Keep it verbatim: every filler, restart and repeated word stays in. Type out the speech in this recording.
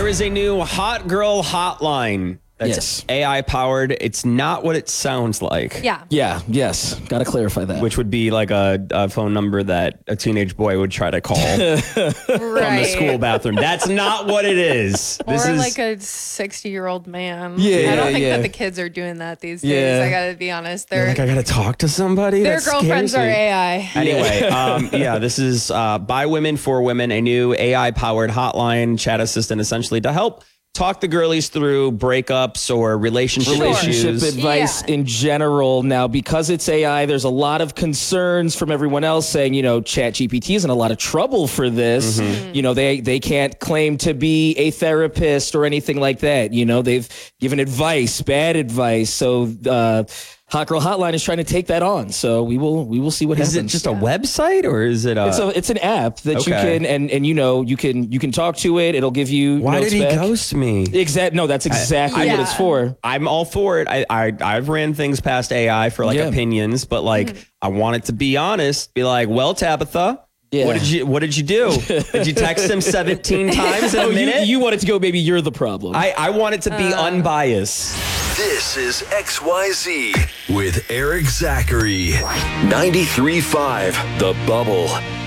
is a new hot girl hotline that's Yes. A I powered. It's not what it sounds like. Yeah. Yeah, yes. Got to clarify that. Which would be like a, a phone number that a teenage boy would try to call from Right. the school bathroom. That's not what it is. Or This is like a sixty-year-old man. Yeah, I don't think yeah. that the kids are doing that these days. Yeah. I gotta be honest. Their like I gotta talk to somebody. their That girlfriends scares are me. A I. Anyway, um, yeah, this is uh, by women for women, a new A I powered hotline chat assistant, essentially to help talk the girlies through breakups or relationship Sure. Relationship issues. advice Yeah. in general. Now, because it's A I, there's a lot of concerns from everyone else saying, you know, Chat G P T is in a lot of trouble for this. Mm-hmm. You know, they they can't claim to be a therapist or anything like that. You know, they've given advice, bad advice. So, uh, Hot Girl Hotline is trying to take that on. So we will we will see what Is happens. it just a website or is it a? It's a it's an app that you Okay. can and and you know you can you can talk to it. It'll give you Why notes did he back. ghost me? Exact. No, that's exactly I- what it's Yeah. for. I'm all for it. I, I I've ran things past A I for like Yeah. opinions, but like I want it to be honest. Be like, well, Tabitha, Yeah. what did you what did you do? Did you text him seventeen times in a Oh, you, minute? you want it to go, maybe you're the problem. I I want it to be unbiased. This is X Y Z with Eric Zachary. ninety-three point five The Bubble.